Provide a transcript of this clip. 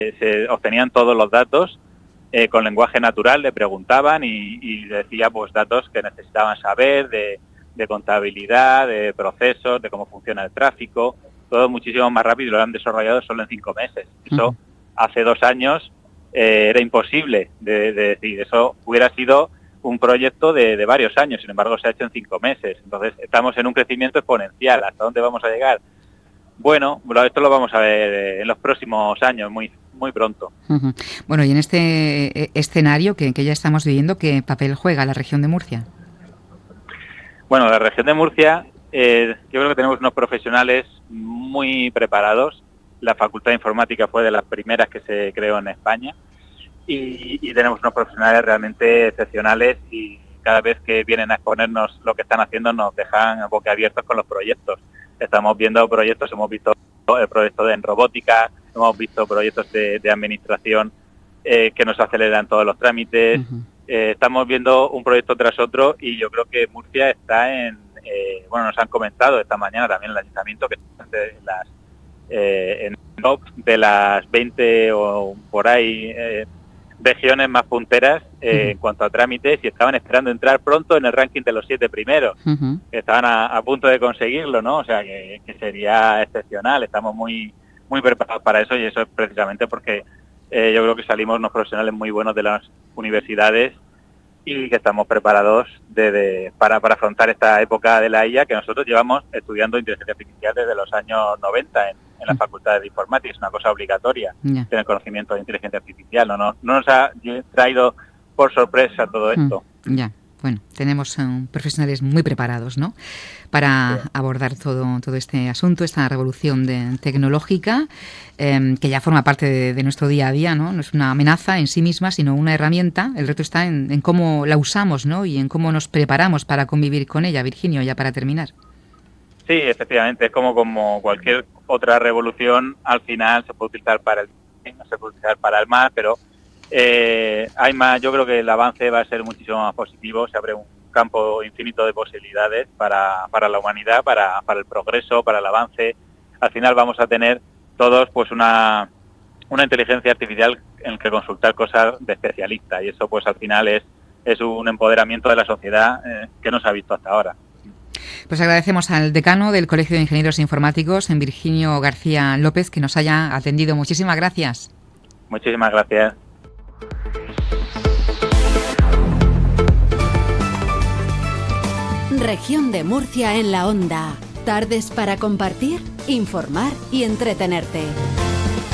se obtenían todos los datos con lenguaje natural, le preguntaban y decía pues datos que necesitaban saber de contabilidad, de procesos, de cómo funciona el tráfico, todo muchísimo más rápido y lo han desarrollado solo en 5 meses. Eso hace 2 años era imposible de decir, eso hubiera sido un proyecto de varios años, sin embargo se ha hecho en 5 meses. Entonces estamos en un crecimiento exponencial. ¿Hasta dónde vamos a llegar? Bueno, esto lo vamos a ver en los próximos años, muy pronto. Bueno, y en este escenario que ya estamos viviendo, ¿qué papel juega la región de Murcia? Bueno, la región de Murcia, yo creo que tenemos unos profesionales muy preparados. La Facultad de Informática fue de las primeras que se creó en España y tenemos unos profesionales realmente excepcionales y cada vez que vienen a exponernos lo que están haciendo nos dejan boquiabiertos con los proyectos. Estamos viendo proyectos, hemos visto el proyecto en robótica, hemos visto proyectos de administración que nos aceleran todos los trámites. Estamos viendo un proyecto tras otro y yo creo que Murcia está nos han comentado esta mañana también el ayuntamiento que en top de las 20 o por ahí regiones más punteras en cuanto a trámites y estaban esperando entrar pronto en el ranking de los 7 primeros. Estaban a punto de conseguirlo, ¿no? O sea, que sería excepcional. Estamos muy preparados para eso y eso es precisamente porque yo creo que salimos unos profesionales muy buenos de las universidades y que estamos preparados para afrontar esta época de la IA que nosotros llevamos estudiando inteligencia artificial desde los años 90 en la Facultad de Informática. Es una cosa obligatoria tener conocimiento de inteligencia artificial. No nos ha traído por sorpresa todo esto. Bueno, tenemos profesionales muy preparados, ¿no?, para abordar todo este asunto, esta revolución tecnológica que ya forma parte de nuestro día a día, ¿no? No es una amenaza en sí misma, sino una herramienta. El reto está en cómo la usamos, ¿no?, y en cómo nos preparamos para convivir con ella. Virginio, ya para terminar. Sí, efectivamente, es como cualquier otra revolución, al final se puede utilizar para el bien, se puede utilizar para el mal, pero hay más. Yo creo que el avance va a ser muchísimo más positivo, se abre un campo infinito de posibilidades para la humanidad, para el progreso, para el avance. Al final vamos a tener todos pues una inteligencia artificial en la que consultar cosas de especialistas y eso pues al final es un empoderamiento de la sociedad que no se ha visto hasta ahora. Pues agradecemos al decano del Colegio de Ingenieros Informáticos, Virginio García López, que nos haya atendido. Muchísimas gracias. Muchísimas gracias. Región de Murcia en la onda. Tardes para compartir, informar y entretenerte.